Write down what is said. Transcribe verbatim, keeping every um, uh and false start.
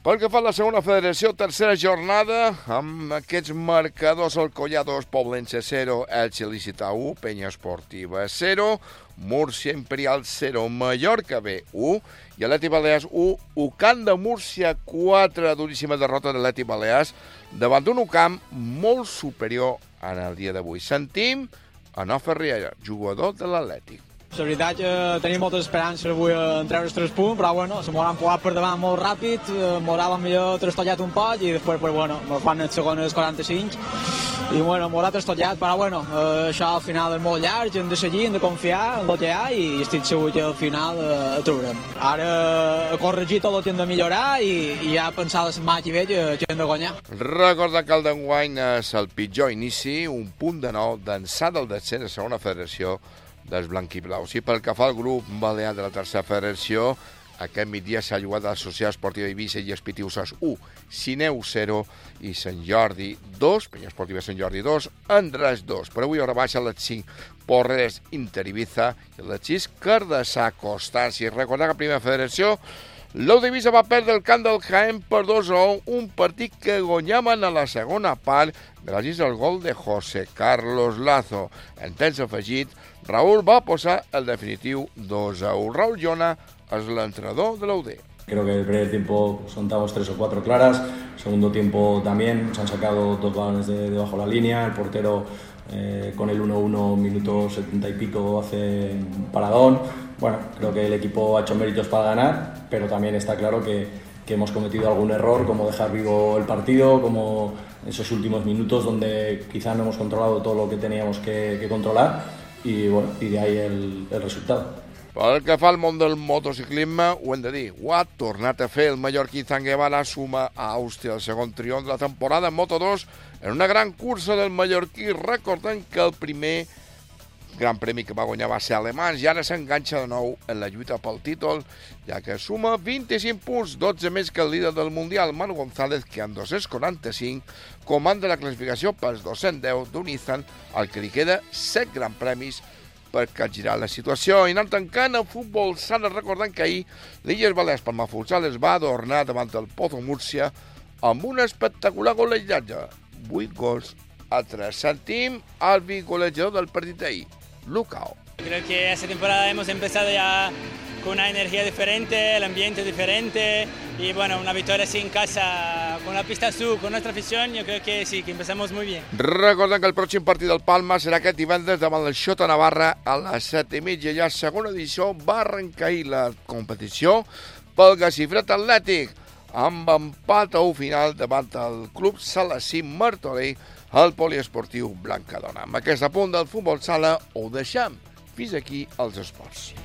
Pel que fa a la segona federació, tercera jornada, amb aquests marcadors: el Collados Poblense zero, Elche Licità u, Penya Esportiva zero, Múrcia Imperial zero, Mallorca B u i Atlètic Balears u, UCAM de Múrcia quatre, duríssima derrota de l'Atlètic Balears davant d'un UCAM molt superior en el dia d'avui. Sentim a Nofa Riera, jugador de l'Atlètic. La veritat que tenim moltes esperances avui en treure els tres punts, però bueno, se m'ho han posat per davant molt ràpid, m'haurà millor trastollat un poc i després, pues, bueno, me fan el segon als quaranta-cinc i bueno, m'haurà trastollat, però bueno, eh, això al final és molt llarg, hem de seguir, hem de confiar en el que hi ha i estic segur que al final eh, ho trobarem. Ara he corregit tot el que hem de millorar i, i ja pensar la setmana que ve que, que hem de guanyar. Recorda que el d'enguany és el pitjor inici, un punt de nou d'ençà del descens a segona federació dels blanquiblaus. I pel que fa al grup balear de la tercera federació, aquest migdia s'ha jugat a la Societat Esportiva Eivissa i Espitiusses u, Sineu zero i Sant Jordi dos, Penya Esportiva Sant Jordi dos, Andrés dos. Per avui hora baixa les cinc, Porreres Inter Ibiza i les sis, Cardassà Constància. I recordar que a primera federació l'Ou d'Eivissa va perdre el camp del Jaén per dos a un, un partit que guanyaven a la segona part gràcies al gol de José Carlos Lazo. En temps afegit, Raúl va posar el definitiu dos a un. Raúl Llona és l'entrenador de l'O D. Creo que el primer tiempo soltamos tres o cuatro claras, segundo tiempo también, se han sacado dos balones de debajo de la línea, el portero eh, con el uno uno, minuto setenta y pico, hace un paradón. Bueno, creo que el equipo ha hecho méritos para ganar, pero también está claro que, que hemos cometido algún error, como dejar vivo el partido, como esos últimos minutos donde quizá no hemos controlado todo lo que teníamos que, que controlar y, bueno, y de ahí el, el resultado. Pel que fa al món del motociclisme, ho hem de dir, ho ha tornat a fer el mallorquí Zanguevara, suma a Àustria el segon triomf de la temporada en Moto dos en una gran cursa del mallorquí, recordant que el primer gran premi que va guanyar va ser alemany i ara s'enganxa de nou en la lluita pel títol, ja que suma vint-i-cinc punts, dotze més que el líder del Mundial, Manu González, que amb dos-cents quaranta-cinc comanda la classificació pels dos-cents deu d'un Nissan, al que li queda set grans premis per capgirar la situació. I anant tancant el futbol sala, recordant que ahir l'Illes Balears Palma Futsal es va adornar davant el Pozo Múrcia amb un espectacular golejatge, vuit gols a tres. Sentim al golejador del partit d'ahir, Lucao. Creo que esta temporada hemos empezado ya con una energía diferente, el ambiente diferente y bueno, una victoria así en casa, con la pista azul, con nuestra afición, yo creo que sí, que empezamos muy bien. Recordem que el pròxim partit del Palma serà aquest divendres davant el Xota Navarra a les set i mitja. Ja la segona edició va arrencar ahir la competició pel Gacifret Atlètic amb empat a un final davant el club Salací Martorell al poliesportiu Blancadona. Amb aquest apunt del futbol sala ho deixem. Fins aquí els esports.